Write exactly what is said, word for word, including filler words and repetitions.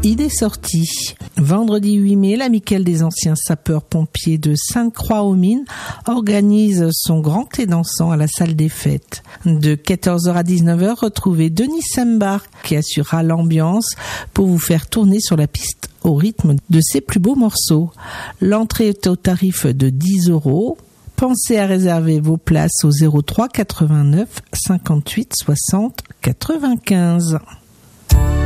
idée sortie. Vendredi huit mai, l'Amicale des anciens sapeurs-pompiers de Sainte-Croix-aux-Mines organise son grand thé dansant à la salle des fêtes. De quatorze heures à dix-neuf heures, retrouvez Denis Sembar qui assurera l'ambiance pour vous faire tourner sur la piste au rythme de ses plus beaux morceaux. L'entrée est au tarif de dix euros. Pensez à réserver vos places au zéro trois quatre-vingt-neuf cinquante-huit soixante quatre-vingt-quinze.